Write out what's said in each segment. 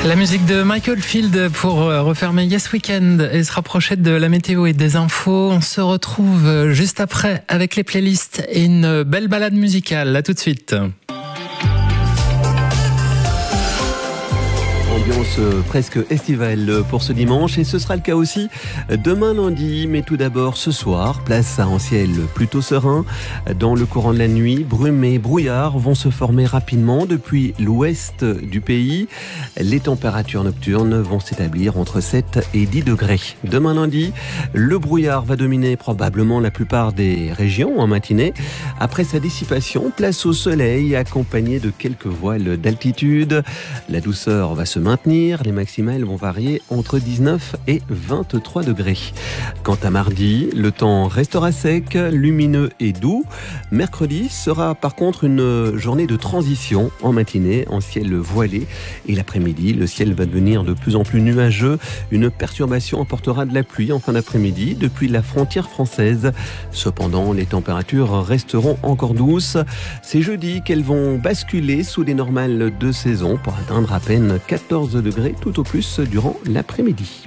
La musique de Michael Field pour refermer Yes Weekend et se rapprocher de la météo et des infos. On se retrouve juste après avec les playlists et une belle balade musicale. À tout de suite. Ambiance presque estivale pour ce dimanche et ce sera le cas aussi demain lundi. Mais tout d'abord ce soir, place à un ciel plutôt serein. Dans le courant de la nuit, brume et brouillard vont se former rapidement depuis l'ouest du pays. Les températures nocturnes vont s'établir entre 7 et 10 degrés. Demain lundi, le brouillard va dominer probablement la plupart des régions en matinée. Après sa dissipation, place au soleil accompagné de quelques voiles d'altitude. La douceur va se maintenir, les maximales vont varier entre 19 et 23 degrés. Quant à mardi, le temps restera sec, lumineux et doux. Mercredi sera par contre une journée de transition en matinée, en ciel voilé. Et l'après-midi, le ciel va devenir de plus en plus nuageux. Une perturbation apportera de la pluie en fin d'après-midi depuis la frontière française. Cependant, les températures resteront encore douces. C'est jeudi qu'elles vont basculer sous les normales de saison pour atteindre à peine 14 degrés tout au plus durant l'après-midi.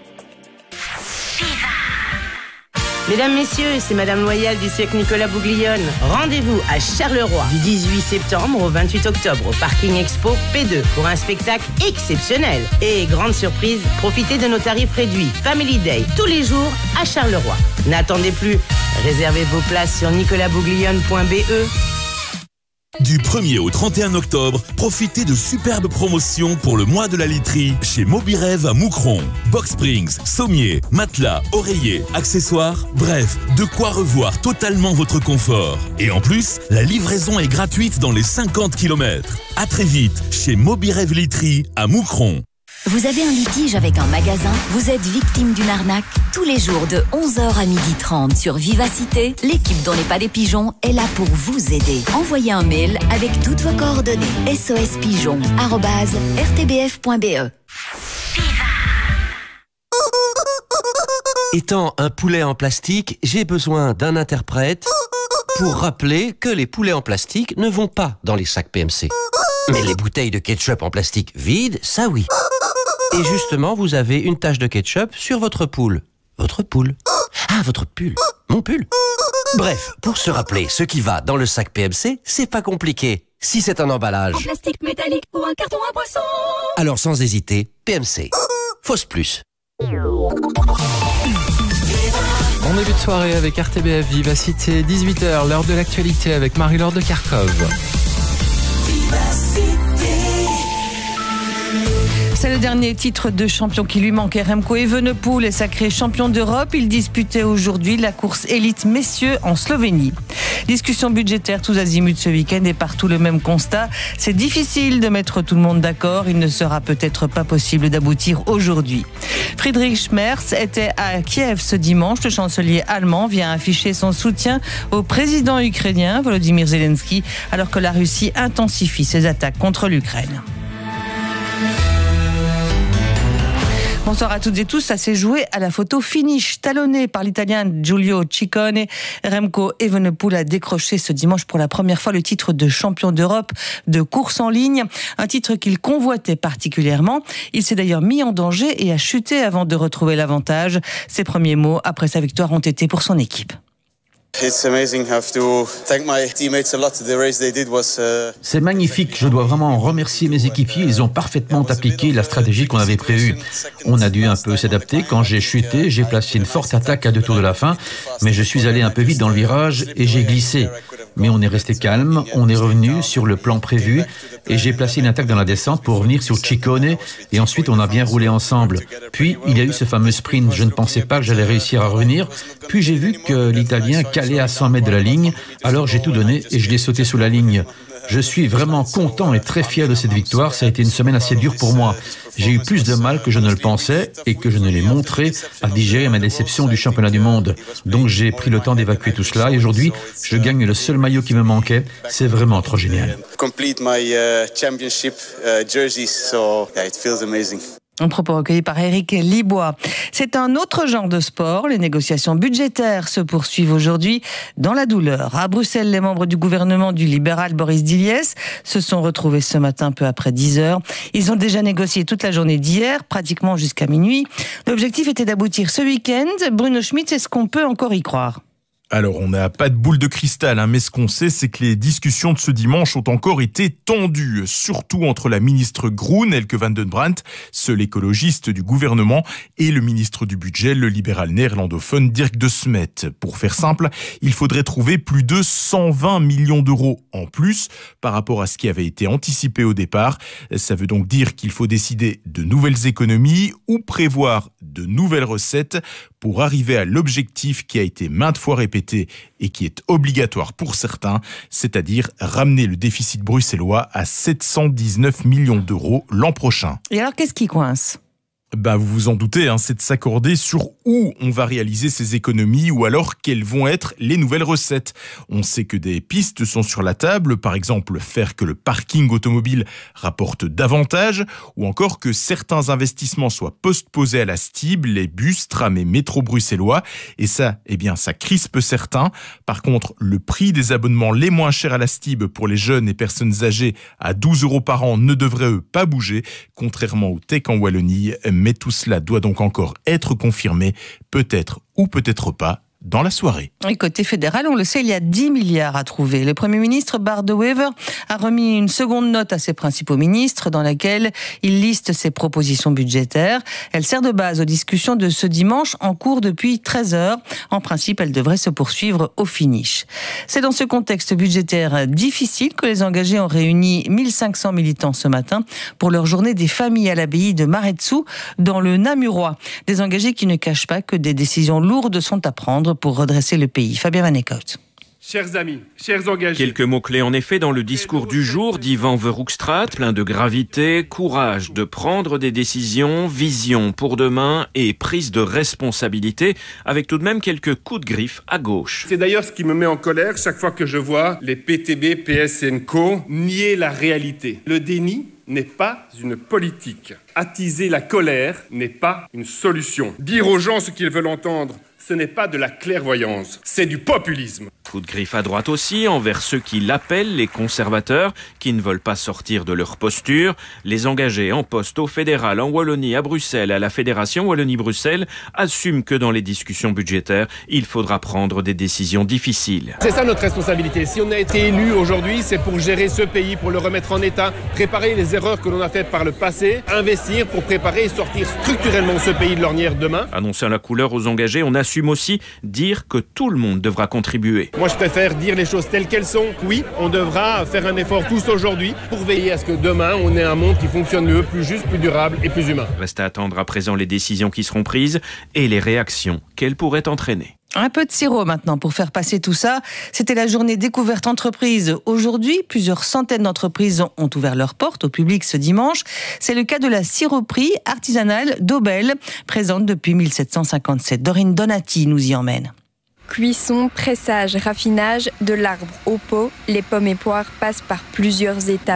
Mesdames, Messieurs, c'est Madame Loyal du cirque Nicolas Bouglione. Rendez-vous à Charleroi du 18 septembre au 28 octobre au Parking Expo P2 pour un spectacle exceptionnel. Et grande surprise, profitez de nos tarifs réduits Family Day tous les jours à Charleroi. N'attendez plus, réservez vos places sur nicolasbouglione.be. Du 1er au 31 octobre, profitez de superbes promotions pour le mois de la literie chez Mobirêve à Moucron. Box Springs, sommiers, matelas, oreillers, accessoires, bref, de quoi revoir totalement votre confort. Et en plus, la livraison est gratuite dans les 50 km. À très vite chez Mobirêve Literie à Moucron. Vous avez un litige avec un magasin? Vous êtes victime d'une arnaque? Tous les jours de 11h à 12h30 sur Vivacité, l'équipe d'On n'est pas des pigeons est là pour vous aider. Envoyez un mail avec toutes vos coordonnées. sospigeon@rtbf.be. Étant un poulet en plastique, j'ai besoin d'un interprète pour rappeler que les poulets en plastique ne vont pas dans les sacs PMC. Mais les bouteilles de ketchup en plastique vides, ça oui. Et justement, vous avez une tache de ketchup sur votre poule. Votre poule. Ah, votre pull. Mon pull. Bref, pour se rappeler ce qui va dans le sac PMC, c'est pas compliqué. Si c'est un emballage, en plastique métallique ou un carton à boisson, alors sans hésiter, PMC. Fausse plus. Bon début de soirée avec RTBF Vivacité, 18h, l'heure de l'actualité avec Marie-Laure de Kharkov. C'est le dernier titre de champion qui lui manquait. Remco Evenepoel est sacré champion d'Europe. Il disputait aujourd'hui la course élite messieurs en Slovénie. Discussion budgétaire tous azimuts ce week-end et partout le même constat. C'est difficile de mettre tout le monde d'accord. Il ne sera peut-être pas possible d'aboutir aujourd'hui. Friedrich Merz était à Kiev ce dimanche. Le chancelier allemand vient afficher son soutien au président ukrainien Volodymyr Zelensky alors que la Russie intensifie ses attaques contre l'Ukraine. Bonsoir à toutes et tous, ça s'est joué à la photo finish. Talonné par l'Italien Giulio Ciccone, Remco Evenepoel a décroché ce dimanche pour la première fois le titre de champion d'Europe de course en ligne. Un titre qu'il convoitait particulièrement. Il s'est d'ailleurs mis en danger et a chuté avant de retrouver l'avantage. Ses premiers mots après sa victoire ont été pour son équipe. C'est magnifique, je dois vraiment remercier mes équipiers, ils ont parfaitement appliqué la stratégie qu'on avait prévue. On a dû un peu s'adapter, quand j'ai chuté, j'ai placé une forte attaque à 2 tours de la fin, mais je suis allé un peu vite dans le virage et j'ai glissé. Mais on est resté calme, on est revenu sur le plan prévu et j'ai placé une attaque dans la descente pour revenir sur Ciccone et ensuite on a bien roulé ensemble. Puis il y a eu ce fameux sprint, je ne pensais pas que j'allais réussir à revenir, puis j'ai vu que l'Italien calait à 100 mètres de la ligne, alors j'ai tout donné et je l'ai sauté sous la ligne. Je suis vraiment content et très fier de cette victoire. Ça a été une semaine assez dure pour moi. J'ai eu plus de mal que je ne le pensais et que je ne l'ai montré à digérer ma déception du championnat du monde. Donc j'ai pris le temps d'évacuer tout cela et aujourd'hui, je gagne le seul maillot qui me manquait. C'est vraiment trop génial. Complete my championship jersey, so yeah, it feels amazing. Un propos recueilli par Éric Libois. C'est un autre genre de sport. Les négociations budgétaires se poursuivent aujourd'hui dans la douleur. À Bruxelles, les membres du gouvernement du libéral Boris Diliès se sont retrouvés ce matin peu après 10h. Ils ont déjà négocié toute la journée d'hier, pratiquement jusqu'à minuit. L'objectif était d'aboutir ce week-end. Bruno Schmitt, est-ce qu'on peut encore y croire ? Alors, on n'a pas de boule de cristal, mais ce qu'on sait, c'est que les discussions de ce dimanche ont encore été tendues, surtout entre la ministre Groen, Elke van den Brandt, seul écologiste du gouvernement, et le ministre du budget, le libéral néerlandophone Dirk de Smet. Pour faire simple, il faudrait trouver plus de 120 millions d'euros en plus par rapport à ce qui avait été anticipé au départ. Ça veut donc dire qu'il faut décider de nouvelles économies ou prévoir de nouvelles recettes pour arriver à l'objectif qui a été maintes fois répété et qui est obligatoire pour certains, c'est-à-dire ramener le déficit bruxellois à 719 millions d'euros l'an prochain. Et alors, qu'est-ce qui coince ? Vous vous en doutez, c'est de s'accorder sur où on va réaliser ces économies ou alors quelles vont être les nouvelles recettes. On sait que des pistes sont sur la table, par exemple faire que le parking automobile rapporte davantage ou encore que certains investissements soient postposés à la STIB, les bus, trams et métro bruxellois. Et ça, ça crispe certains. Par contre, le prix des abonnements les moins chers à la STIB pour les jeunes et personnes âgées à 12 € par an ne devrait pas bouger, contrairement au TEC en Wallonie. Mais tout cela doit donc encore être confirmé, peut-être ou peut-être pas, dans la soirée. Et côté fédéral, on le sait, il y a 10 milliards à trouver. Le Premier ministre Bart De Wever a remis une seconde note à ses principaux ministres dans laquelle il liste ses propositions budgétaires. Elle sert de base aux discussions de ce dimanche en cours depuis 13h. En principe, elle devrait se poursuivre au finish. C'est dans ce contexte budgétaire difficile que les engagés ont réuni 1500 militants ce matin pour leur journée des familles à l'abbaye de Maretsu dans le Namurois. Des engagés qui ne cachent pas que des décisions lourdes sont à prendre pour redresser le pays. Fabien Van Eekhout. Chers amis, chers engagés. Quelques mots-clés en effet dans le discours du jour d'Ivan Verhoekstraat, plein de gravité, courage de prendre des décisions, vision pour demain et prise de responsabilité, avec tout de même quelques coups de griffe à gauche. C'est d'ailleurs ce qui me met en colère chaque fois que je vois les PTB, PS & Co nier la réalité. Le déni n'est pas une politique. Attiser la colère n'est pas une solution. Dire aux gens ce qu'ils veulent entendre, ce n'est pas de la clairvoyance, c'est du populisme. Coup de griffe à droite aussi, envers ceux qui l'appellent les conservateurs, qui ne veulent pas sortir de leur posture. Les engagés en poste au fédéral, en Wallonie, à Bruxelles, à la Fédération Wallonie-Bruxelles, assument que dans les discussions budgétaires, il faudra prendre des décisions difficiles. C'est ça notre responsabilité. Si on a été élu aujourd'hui, c'est pour gérer ce pays, pour le remettre en état, préparer les erreurs que l'on a faites par le passé, investir pour préparer et sortir structurellement ce pays de l'ornière demain. Annonçant la couleur aux engagés, on assume aussi dire que tout le monde devra contribuer. Moi, je préfère dire les choses telles qu'elles sont. Oui, on devra faire un effort tous aujourd'hui pour veiller à ce que demain, on ait un monde qui fonctionne mieux, plus juste, plus durable et plus humain. Reste à attendre à présent les décisions qui seront prises et les réactions qu'elles pourraient entraîner. Un peu de sirop maintenant pour faire passer tout ça. C'était la journée découverte entreprise. Aujourd'hui, plusieurs centaines d'entreprises ont ouvert leurs portes au public ce dimanche. C'est le cas de la siroperie artisanale d'Aubel, présente depuis 1757. Dorine Donati nous y emmène. Cuisson, pressage, raffinage, de l'arbre au pot, les pommes et poires passent par plusieurs étapes.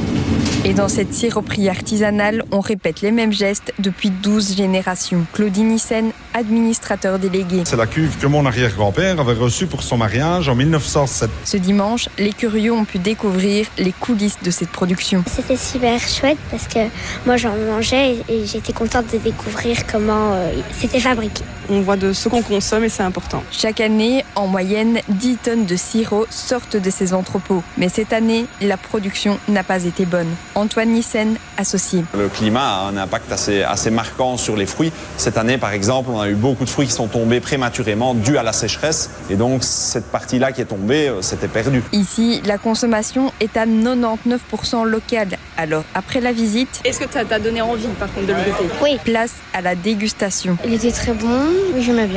Et dans cette siroperie artisanale, on répète les mêmes gestes depuis 12 générations. Claudine Hyssen, administrateur délégué. C'est la cuve que mon arrière-grand-père avait reçue pour son mariage en 1907. Ce dimanche, les curieux ont pu découvrir les coulisses de cette production. C'était super chouette parce que moi j'en mangeais et j'étais contente de découvrir comment c'était fabriqué. On voit de ce qu'on consomme et c'est important. Chaque année, en moyenne, 10 tonnes de sirop sortent de ces entrepôts. Mais cette année, la production n'a pas été bonne. Antoine Nissen, associé. Le climat a un impact assez marquant sur les fruits. Cette année, par exemple, on a eu beaucoup de fruits qui sont tombés prématurément dû à la sécheresse. Et donc, cette partie-là qui est tombée, c'était perdu. Ici, la consommation est à 99% locale. Alors, après la visite... Est-ce que ça t'a donné envie, par contre, de le goûter ? Oui. Place à la dégustation. Il était très bon, oui, j'aimais bien.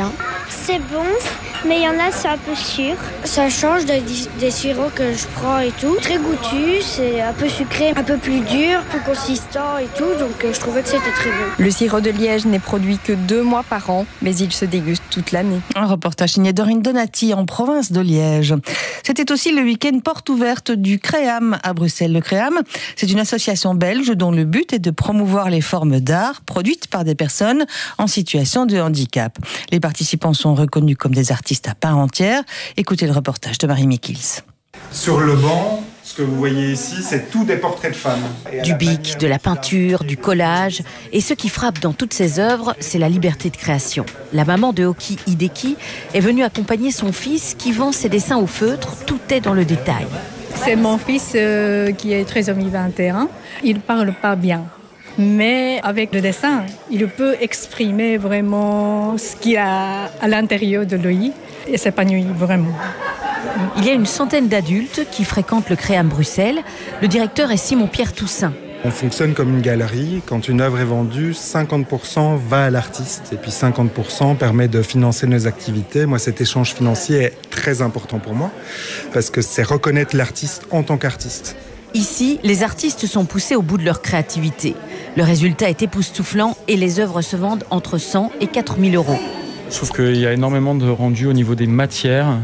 C'est bon, mais il y en a, c'est un peu sûr. Ça change des sirops que je prends et tout. Très goûtu, c'est un peu sucré, un peu plus dur, plus consistant et tout. Donc je trouvais que c'était très bon. Le sirop de liège n'est produit que 2 mois par an, mais il se déguste toute l'année. Un reportage signé Dorine Donati en province de Liège. C'était aussi le week-end porte ouverte du Créam à Bruxelles. Le Créam, c'est une association belge dont le but est de promouvoir les formes d'art produites par des personnes en situation de handicap. Les participants sont reconnus comme des artistes à part entière. Écoutez le reportage de Marie Mikils. Sur le banc, ce que vous voyez ici, c'est tous des portraits de femmes. Du bic, de la peinture, du collage. Et ce qui frappe dans toutes ces œuvres, c'est la liberté de création. La maman de Oki Hideki est venue accompagner son fils qui vend ses dessins au feutre. Tout est dans le détail. C'est mon fils qui est trisomie 21. Il ne parle pas bien. Mais avec le dessin, il peut exprimer vraiment ce qu'il a à l'intérieur de lui et s'épanouir vraiment. Il y a une centaine d'adultes qui fréquentent le Créam Bruxelles. Le directeur est Simon-Pierre Toussaint. On fonctionne comme une galerie. Quand une œuvre est vendue, 50% va à l'artiste et puis 50% permet de financer nos activités. Moi, cet échange financier est très important pour moi parce que c'est reconnaître l'artiste en tant qu'artiste. Ici, les artistes sont poussés au bout de leur créativité. Le résultat est époustouflant et les œuvres se vendent entre 100 et 4 000 euros. Je trouve qu'il y a énormément de rendus au niveau des matières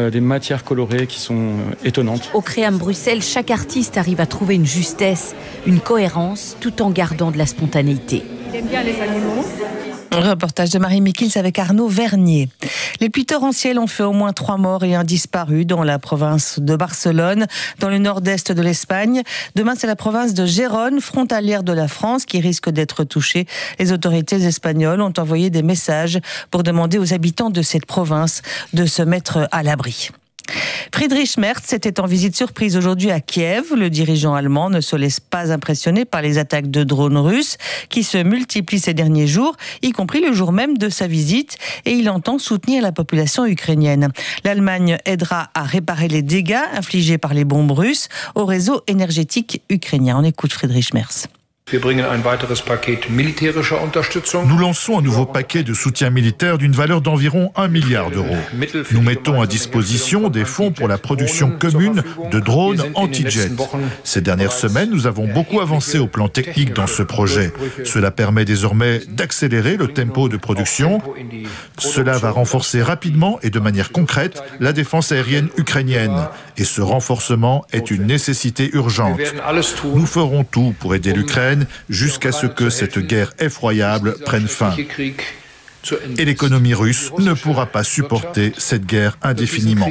colorées qui sont étonnantes. Au Créam Bruxelles, chaque artiste arrive à trouver une justesse, une cohérence, tout en gardant de la spontanéité. Il aime bien les animaux. Un reportage de Marie Mikils avec Arnaud Vernier. Les pluies torrentielles ont fait au moins 3 morts et un disparu dans la province de Barcelone, dans le nord-est de l'Espagne. Demain, c'est la province de Gérone, frontalière de la France, qui risque d'être touchée. Les autorités espagnoles ont envoyé des messages pour demander aux habitants de cette province de se mettre à l'abri. Friedrich Merz était en visite surprise aujourd'hui à Kiev. Le dirigeant allemand ne se laisse pas impressionner par les attaques de drones russes qui se multiplient ces derniers jours, y compris le jour même de sa visite, et il entend soutenir la population ukrainienne. L'Allemagne aidera à réparer les dégâts infligés par les bombes russes au réseau énergétique ukrainien. On écoute Friedrich Merz. Nous lançons un nouveau paquet de soutien militaire d'une valeur d'environ 1 milliard d'euros. Nous mettons à disposition des fonds pour la production commune de drones anti-jet. Ces dernières semaines, nous avons beaucoup avancé au plan technique dans ce projet. Cela permet désormais d'accélérer le tempo de production. Cela va renforcer rapidement et de manière concrète la défense aérienne ukrainienne. Et ce renforcement est une nécessité urgente. Nous ferons tout pour aider l'Ukraine jusqu'à ce que cette guerre effroyable prenne fin. Et l'économie russe ne pourra pas supporter cette guerre indéfiniment.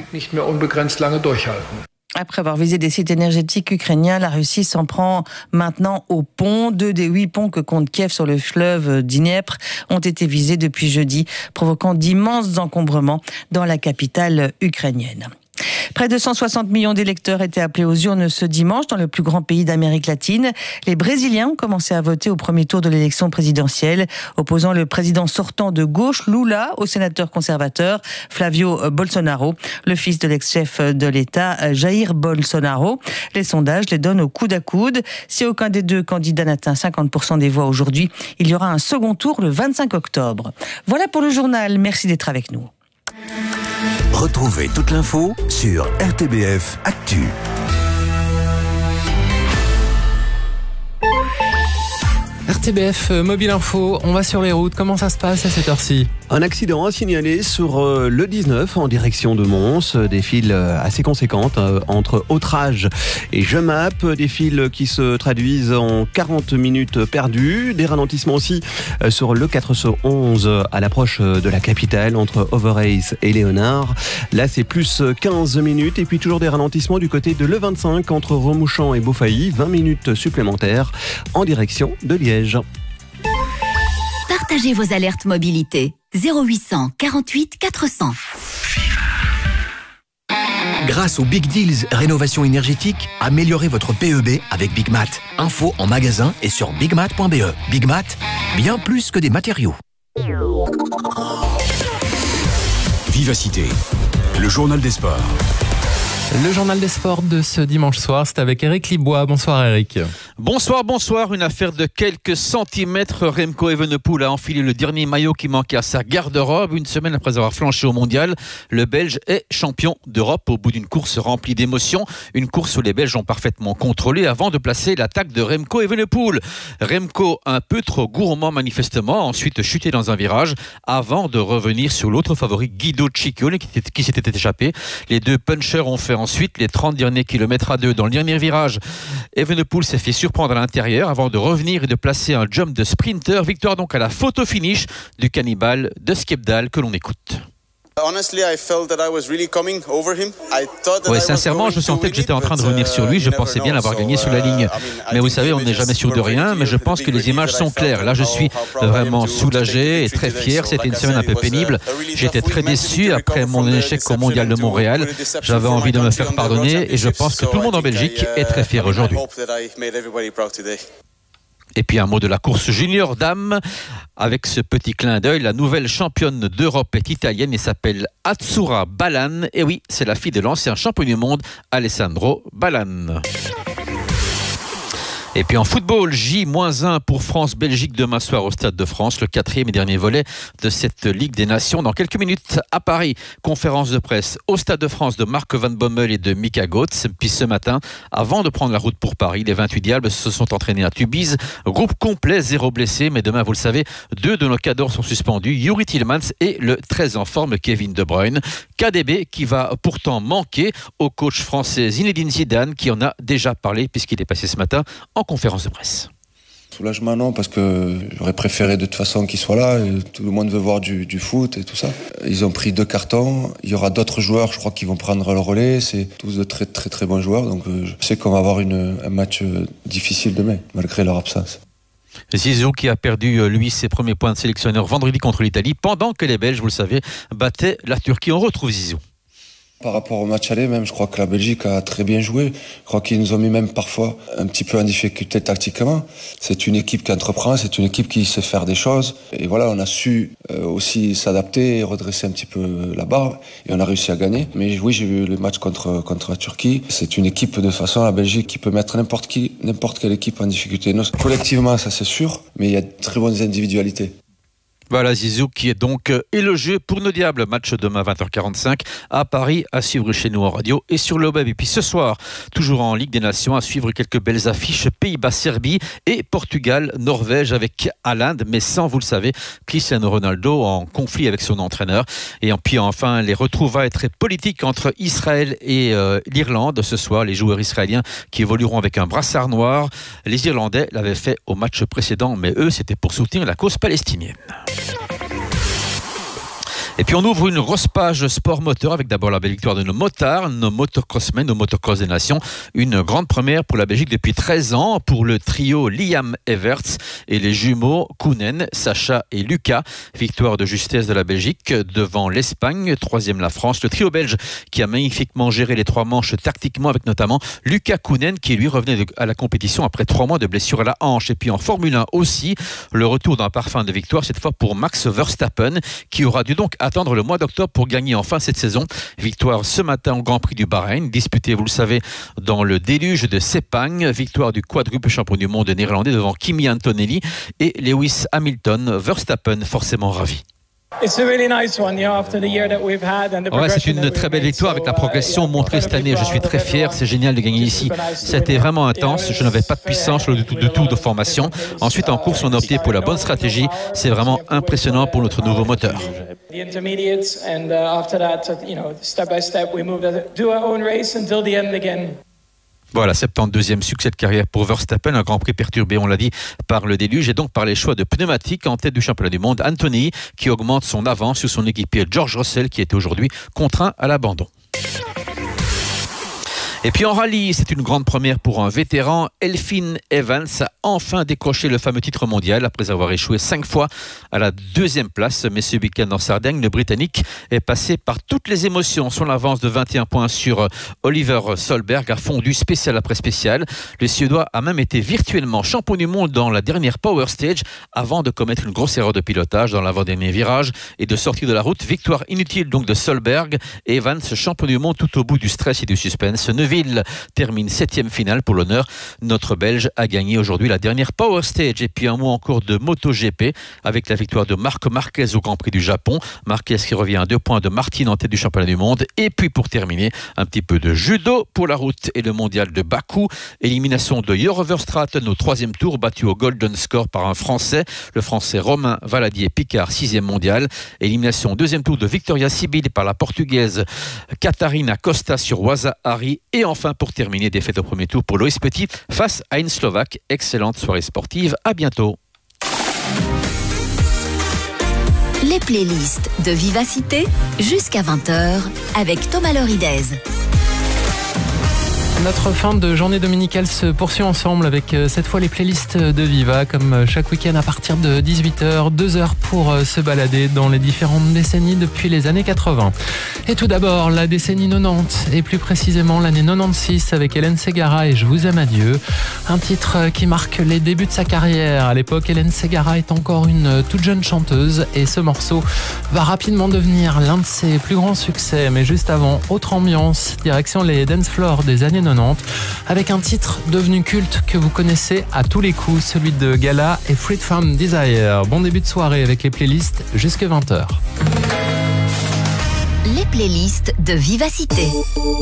Après avoir visé des sites énergétiques ukrainiens, la Russie s'en prend maintenant aux ponts. 2 des 8 ponts que compte Kiev sur le fleuve Dniepr ont été visés depuis jeudi, provoquant d'immenses encombrements dans la capitale ukrainienne. Près de 160 millions d'électeurs étaient appelés aux urnes ce dimanche dans le plus grand pays d'Amérique latine. Les Brésiliens ont commencé à voter au premier tour de l'élection présidentielle, opposant le président sortant de gauche, Lula, au sénateur conservateur Flavio Bolsonaro, le fils de l'ex-chef de l'État, Jair Bolsonaro. Les sondages les donnent au coude à coude. Si aucun des deux candidats n'atteint 50% des voix aujourd'hui, il y aura un second tour le 25 octobre. Voilà pour le journal. Merci d'être avec nous. Retrouvez toute l'info sur RTBF Actu. RTBF Mobile Info, on va sur les routes. Comment ça se passe à cette heure-ci ? Un accident a signalé sur le 19 en direction de Mons. Des files assez conséquentes entre Autrage et Jemappes. Des files qui se traduisent en 40 minutes perdues. Des ralentissements aussi sur le 411 à l'approche de la capitale entre Overace et Léonard. Là, c'est plus 15 minutes. Et puis toujours des ralentissements du côté de l'E25 entre Remouchamp et Beaufailly. 20 minutes supplémentaires en direction de Liège. Partagez vos alertes mobilité. 0800 48 400. Grâce aux Big Deals Rénovation énergétique, améliorez votre PEB avec Big Mat. Info en magasin et sur bigmat.be. Big Mat, bien plus que des matériaux. Vivacité, le journal des sports. Le journal des sports de ce dimanche soir, c'est avec Eric Libois. Bonsoir Eric. Bonsoir. Une affaire de quelques centimètres. Remco Evenepoel a enfilé le dernier maillot qui manquait à sa garde-robe. Une semaine après avoir flanché au mondial, le Belge est champion d'Europe au bout d'une course remplie d'émotions. Une course où les Belges ont parfaitement contrôlé avant de placer l'attaque de Remco Evenepoel. Remco un peu trop gourmand manifestement, a ensuite chuté dans un virage avant de revenir sur l'autre favori Guido Ciccione qui s'était échappé. Les deux punchers ont fait ensuite les 30 derniers kilomètres à deux dans le dernier virage. Evenepoel s'est fait surprendre à l'intérieur avant de revenir et de placer un jump de sprinter. Victoire donc à la photo finish du cannibale de Skepdal que l'on écoute. Oui, sincèrement, je sentais que j'étais en train de revenir sur lui. Je pensais bien l'avoir gagné sur la ligne. Mais vous savez, on n'est jamais sûr de rien. Mais je pense que les images sont claires. Là, je suis vraiment soulagé et très fier. C'était une semaine un peu pénible. J'étais très déçu après mon échec au Mondial de Montréal. J'avais envie de me faire pardonner et je pense que tout le monde en Belgique est très fier aujourd'hui. Et puis un mot de la course junior dames. Avec ce petit clin d'œil, la nouvelle championne d'Europe est italienne et s'appelle Azzurra Ballan. Et oui, c'est la fille de l'ancien champion du monde, Alessandro Ballan. Et puis en football, J-1 pour France-Belgique demain soir au Stade de France, le 4e et dernier volet de cette Ligue des Nations. Dans quelques minutes à Paris, conférence de presse au Stade de France de Marc Van Bommel et de Mika Götze. Puis ce matin, avant de prendre la route pour Paris, les 28 Diables se sont entraînés à Tubize. Groupe complet, 0 blessé, mais demain, vous le savez, 2 de nos cadors sont suspendus, Yuri Tillmans et le très en forme Kevin De Bruyne. KDB qui va pourtant manquer au coach français Zinedine Zidane qui en a déjà parlé puisqu'il est passé ce matin en conférence de presse. Soulagement non, parce que j'aurais préféré de toute façon qu'il soit là. Tout le monde veut voir du foot et tout ça. Ils ont pris 2 cartons. Il y aura d'autres joueurs, je crois, qui vont prendre le relais. C'est tous de très très très bons joueurs. Donc je sais qu'on va avoir un match difficile demain, malgré leur absence. Zizou qui a perdu, lui, ses premiers points de sélectionneur vendredi contre l'Italie, pendant que les Belges, vous le savez, battaient la Turquie. On retrouve Zizou. Par rapport au match aller, même, je crois que la Belgique a très bien joué. Je crois qu'ils nous ont mis même parfois un petit peu en difficulté tactiquement. C'est une équipe qui entreprend, c'est une équipe qui sait faire des choses. Et voilà, on a su aussi s'adapter et redresser un petit peu la barre. Et on a réussi à gagner. Mais oui, j'ai vu le match contre la Turquie. C'est une équipe, de façon, la Belgique, qui peut mettre n'importe quelle équipe en difficulté. Nous, collectivement, ça c'est sûr, mais il y a de très bonnes individualités. Voilà Zizou qui est donc élogieux pour nos Diables. Match demain 20h45 à Paris, à suivre chez nous en radio et sur le web. Et puis ce soir, toujours en Ligue des Nations, à suivre quelques belles affiches. Pays-Bas-Serbie et Portugal-Norvège avec Haaland, mais sans, vous le savez, Cristiano Ronaldo en conflit avec son entraîneur. Et puis enfin, les retrouvailles très politiques entre Israël et l'Irlande. Ce soir, les joueurs israéliens qui évolueront avec un brassard noir. Les Irlandais l'avaient fait au match précédent, mais eux, c'était pour soutenir la cause palestinienne. Et puis on ouvre une grosse page sport moteur avec d'abord la belle victoire de nos motards, nos motocrossmen, nos motocross des nations. Une grande première pour la Belgique depuis 13 ans pour le trio Liam Everts et les jumeaux Kounen, Sacha et Lucas. Victoire de justesse de la Belgique devant l'Espagne, 3e la France. Le trio belge qui a magnifiquement géré les 3 manches tactiquement avec notamment Lucas Kounen qui lui revenait à la compétition après 3 mois de blessure à la hanche. Et puis en Formule 1 aussi, le retour d'un parfum de victoire, cette fois pour Max Verstappen qui aura dû donc attendre le mois d'octobre pour gagner enfin cette saison. Victoire ce matin au Grand Prix du Bahreïn, disputé, vous le savez, dans le déluge de Sepang. Victoire du quadruple champion du monde néerlandais devant Kimi Antonelli et Lewis Hamilton. Verstappen forcément ravi. C'est une très belle victoire avec la progression montrée cette année. Je suis très fier, c'est génial de gagner ici. C'était vraiment intense, je n'avais pas de puissance de tour de formation. Ensuite en course on a opté pour la bonne stratégie. C'est vraiment impressionnant pour notre nouveau moteur. Voilà, 72e succès de carrière pour Verstappen, un Grand Prix perturbé, on l'a dit, par le déluge et donc par les choix de pneumatiques en tête du championnat du monde. Anthony qui augmente son avance sur son équipier George Russell qui est aujourd'hui contraint à l'abandon. Et puis en rallye, c'est une grande première pour un vétéran. Elfyn Evans a enfin décroché le fameux titre mondial après avoir échoué 5 fois à la 2e place. Mais ce week-end en Sardaigne, le Britannique est passé par toutes les émotions. Son avance de 21 points sur Oliver Solberg a fondu spécial après spécial. Le Suédois a même été virtuellement champion du monde dans la dernière Power Stage avant de commettre une grosse erreur de pilotage dans l'avant-dernier virage et de sortir de la route. Victoire inutile donc de Solberg. Evans, champion du monde tout au bout du stress et du suspense. Neuville termine 7e finale pour l'honneur. Notre Belge a gagné aujourd'hui la dernière Power Stage. Et puis un mot encore de MotoGP avec la victoire de Marc Marquez au Grand Prix du Japon. Marquez qui revient à 2 points de Martin en tête du championnat du monde. Et puis pour terminer, un petit peu de judo pour la route et le mondial de Bakou. Élimination de Jor Verstraeten au 3e tour, battu au Golden Score par un Français, le Français Romain Valadier-Picard, 6e mondial. Élimination 2e tour de Victoria Sibyl par la Portugaise Catarina Costa sur Waza Hari. Et enfin, pour terminer, défaite au premier tour pour Loïs Petit face à une Slovaque. Excellente soirée sportive. À bientôt. Les playlists de Vivacité jusqu'à 20h avec Thomas Loridez. Notre fin de journée dominicale se poursuit ensemble avec cette fois les playlists de Viva, comme chaque week-end à partir de 18h, 2 heures pour se balader dans les différentes décennies depuis les années 80. Et tout d'abord, la décennie 90, et plus précisément l'année 96 avec Hélène Ségara et Je vous aime adieu. Un titre qui marque les débuts de sa carrière. À l'époque, Hélène Ségara est encore une toute jeune chanteuse et ce morceau va rapidement devenir l'un de ses plus grands succès. Mais juste avant, autre ambiance, direction les dance floors des années 90 avec un titre devenu culte que vous connaissez à tous les coups, celui de Gala et Freed From Desire. Bon début de soirée avec les playlists jusqu'à 20h. Les playlists de Vivacité.